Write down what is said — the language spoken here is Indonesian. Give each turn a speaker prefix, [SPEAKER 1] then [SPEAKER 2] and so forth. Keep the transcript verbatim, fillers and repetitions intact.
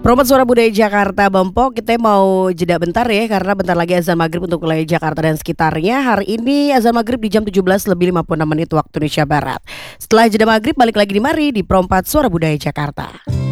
[SPEAKER 1] Promote Suara Budaya Jakarta Bempo, kita mau jeda bentar ya karena bentar lagi azan maghrib untuk wilayah Jakarta dan sekitarnya. Hari ini azan maghrib di jam tujuh belas lebih lima puluh enam menit waktu Indonesia Barat. Setelah jeda maghrib balik lagi di mari di Prompat Suara Budaya Jakarta.